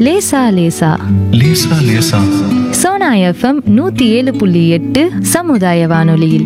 லேசா லேசா லேசா லேசா சோனா எஃப்எம் 107.8 சமுதாய வானொலியில்.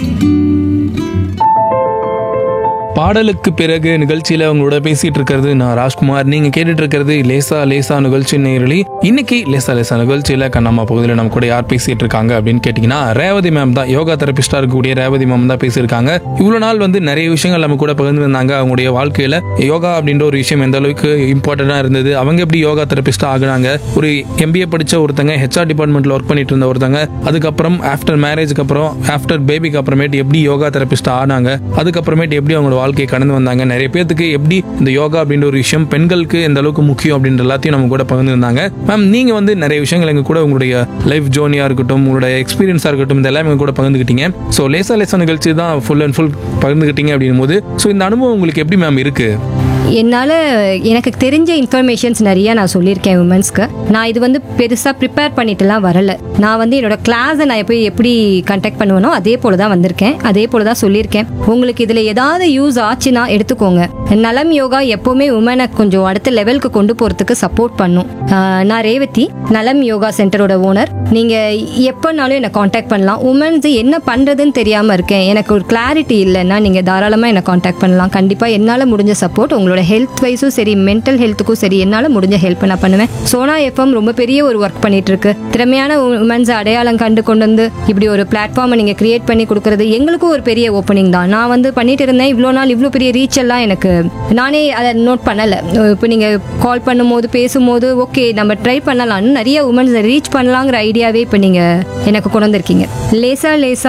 பாடலுக்கு பிறகு நிகழ்ச்சியில உங்களோட பேசிட்டு இருக்கிறது நான் ராஜ்குமார். நீங்க கேட்டுட்டு இருக்கிறது லேசா லேசா நிகழ்ச்சி நேயர்களே. இன்னைக்கு லேசா லேசா நிகழ்ச்சியில கண்ணம்மா பகுதியில் நம்ம கூட யார் பேசிட்டு இருக்காங்க அப்படின்னு கேட்டீங்கன்னா ரேவதி மேம் தான். யோகா தெரபிஸ்டா இருக்கக்கூடிய ரேவதி மேம் தான் பேசியிருக்காங்க. இவ்வளவு நாள் நிறைய விஷயங்கள் நம்ம கூட பகிர்ந்துருந்தாங்க. அவங்களுடைய வாழ்க்கையில யோகா அப்படின்ற ஒரு விஷயம் எந்த அளவுக்கு இம்பார்ட்டண்டா இருந்தது, அவங்க எப்படி யோகா தெரபிஸ்டா ஆகுனாங்க, ஒரு MBA படிச்ச ஒருத்தங்க HR டிபார்ட்மெண்ட்ல ஒர்க் பண்ணிட்டு இருந்த ஒருத்தங்க அதுக்கப்புறம் ஆஃப்டர் மேரேஜ்க்கு அப்புறம் ஆஃப்டர் பேபிக்கு அப்புறமேட்டு எப்படி யோகா தெரபிஸ்டா ஆனாங்க, அதுக்கப்புறமேட்டு எப்படி அவங்களோட வாழ்க்கையை கடந்து வந்தாங்க, நிறைய பேருக்கு எப்படி இந்த யோகா அப்படின்ற ஒரு விஷயம் பெண்களுக்கு எந்த அளவுக்கு முக்கியம் அப்படின்ற எல்லாத்தையும் நம்ம கூட பகிர்ந்துருந்தாங்க. மேம், நீங்க நிறைய விஷயங்கள் எங்க கூட உங்களுடைய லைஃப் ஜோர்னியா இருக்கட்டும், உங்களுடைய எக்ஸ்பீரியன்ஸா இருக்கட்டும், இதெல்லாம் எங்க கூட பகிர்ந்துக்கிட்டீங்க. ஸோ லேசா லேசா நிகழ்ச்சி தான் ஃபுல் அண்ட் ஃபுல் பகிர்ந்துக்கிட்டீங்க அப்படின் போது ஸோ இந்த அனுபவம் உங்களுக்கு எப்படி மேம் இருக்கு? என்னால் எனக்கு தெரிஞ்ச இன்ஃபர்மேஷன்ஸ் நிறையா நான் சொல்லியிருக்கேன் உமன்ஸ்க்கு. நான் இது பெருசாக ப்ரிப்பேர் பண்ணிட்டுலாம் வரல. நான் என்னோட கிளாஸை நான் எப்படி கண்டக்ட் பண்ணுவேனோ அதே போல தான் வந்திருக்கேன், அதே போல தான் சொல்லியிருக்கேன். உங்களுக்கு இதில் ஏதாவது யூஸ் ஆச்சுன்னா எடுத்துக்கோங்க. நலம் யோகா எப்போவுமே உமனை கொஞ்சம் அடுத்த லெவலுக்கு கொண்டு போகிறதுக்கு சப்போர்ட் பண்ணும். நான் ரேவதி, நலம் யோகா சென்டரோட ஓனர். நீங்கள் எப்போனாலும் என்னை காண்டாக்ட் பண்ணலாம். உமன்ஸ் என்ன பண்ணுறதுன்னு தெரியாமல் இருக்கேன், எனக்கு ஒரு கிளாரிட்டி இல்லைன்னா நீங்கள் தாராளமாக என்னை காண்டாக்ட் பண்ணலாம். கண்டிப்பாக என்னால் முடிஞ்ச சப்போர்ட், உங்களோட ஹெல்த் வைஸும் சரி மென்டல் ஹெல்த்துக்கும் சரி என்னால் முடிஞ்ச ஹெல்ப் நான் பண்ணுவேன். சோனா எஃப்எம் ரொம்ப பெரிய ஒரு ஒர்க் பண்ணிட்டு இருக்கு. திறமையான உமன்ஸ் அடையாளம் கண்டு கொண்டு வந்து இப்படி ஒரு பிளாட்ஃபார்மை நீங்கள் கிரியேட் பண்ணி கொடுக்கறது எங்களுக்கும் ஒரு பெரிய ஓப்பனிங் தான். நான் பண்ணிட்டு இருந்தேன் இவ்வளோ நாள், இவ்வளோ பெரிய ரீச் எல்லாம் எனக்கு நானே அதை நோட் பண்ணலை. இப்போ நீங்கள் கால் பண்ணும்போது பேசும்போது ஓகே நம்ம ட்ரை பண்ணலாம்னு நிறைய உமன்ஸ் ரீச் பண்ணலாங்கிற ஐடியாவே இப்போ நீங்கள் எனக்கு கொண்டு வந்திருக்கீங்க. லேசா லேசா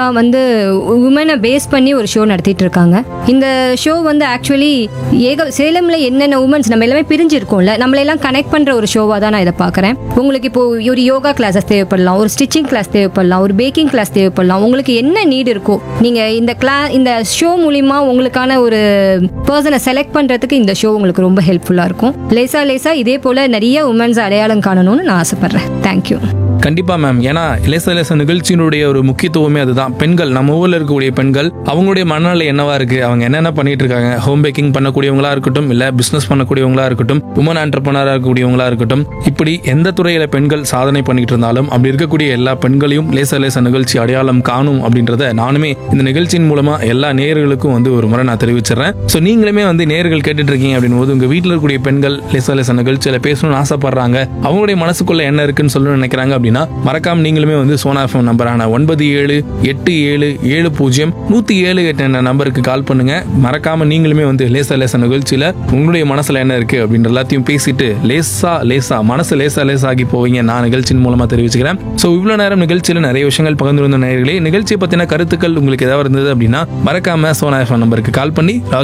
உமனை பேஸ் பண்ணி ஒரு ஷோ நடத்திட்டு இருக்காங்க. இந்த ஷோ ஆக்சுவலி சேலம்ல என்னென்ன உமன்ஸ் நம்ம எல்லாமே பிரிஞ்சிருக்கோம்ல, நம்மளெல்லாம் கனெக்ட் பண்ற ஒரு ஷோவா தான் நான் இதை பார்க்குறேன். உங்களுக்கு இப்போ ஒரு யோகா கிளாஸஸ் தேவைப்படலாம், ஒரு ஸ்டிச்சிங் கிளாஸ் தேவைப்படலாம், ஒரு பேக்கிங் கிளாஸ் தேவைப்படலாம். உங்களுக்கு என்ன நீட் இருக்கோ நீங்க இந்த ஷோ மூலியமா உங்களுக்கான ஒரு பர்சனை செலக்ட் பண்றதுக்கு இந்த ஷோ உங்களுக்கு ரொம்ப ஹெல்ப்ஃபுல்லா இருக்கும். லேசா லேசா இதே போல நிறைய உமன்ஸ் அடையாளம் காணணும்னு நான் ஆசைப்படுறேன். தேங்க்யூ. கண்டிப்பா மேம். ஏன்னா லேசா லேசா நிகழ்ச்சியினுடைய ஒரு முக்கியத்துவமே அதுதான். பெண்கள், நம்ம ஊர்ல இருக்கக்கூடிய பெண்கள், அவங்களுடைய மனநிலை என்னவா இருக்கு, அவங்க என்னென்ன பண்ணிட்டு இருக்காங்க, ஹோம் பேக்கிங் பண்ணக்கூடியவங்களா இருக்கட்டும், இல்ல பிசினஸ் பண்ணக்கூடியவங்களா இருக்கட்டும், உமன் ஆண்டர்பிரனரா இருக்கக்கூடியவங்களா இருக்கட்டும், இப்படி எந்த துறையில பெண்கள் சாதனை பண்ணிட்டு இருந்தாலும் அப்படி இருக்கக்கூடிய எல்லா பெண்களையும் லேசா லேசா நிகழ்ச்சி அடையாளம் காணும் அப்படின்றத நானுமே இந்த நிகழ்ச்சியின் மூலமா எல்லா நேயர்களுக்கும் ஒரு முறை நான் தெரிவிச்சிடறேன். ஸோ நீங்களுமே நேயர்கள் கேட்டுட்டு இருக்கீங்க அப்படின் போது உங்க வீட்டில் இருக்கக்கூடிய பெண்கள் லேசா லேசா நிகழ்ச்சியில பேசணும்னு ஆசைப்படுறாங்க, அவங்களுடைய மனசுக்குள்ள என்ன இருக்குன்னு சொல்லணும்னு நினைக்கிறாங்க அப்படின்னா மறக்காம நீங்களுமே சோனா எஃப்எம் நம்பரான 9787700178 என்ற நம்பருக்கு கால் பண்ணுங்க. மறக்காம நீங்களுமே லேசா லேசா நிகழ்ச்சியில உங்களுடைய மனசுல என்ன இருக்கு அப்படின்ற எல்லாத்தையும் பேசிட்டு லேசா லேசா மனசு லேசா லேசா ஆகி போவீங்க, நான் நிகழ்ச்சியின் மூலமா தெரிவிச்சுக்கிறேன். ஸோ இவ்வளவு நேரம் நிகழ்ச்சியில நிறைய விஷயங்கள் பகிர்ந்து நேயர்களே, நிகழ்ச்சியை பத்தின கருத்துக்கள் உங்களுக்கு ஏதாவது இருந்தது அப்படின்னா மறக்காம சோனா எஃப்எம் நம்பருக்கு கால் பண்ணி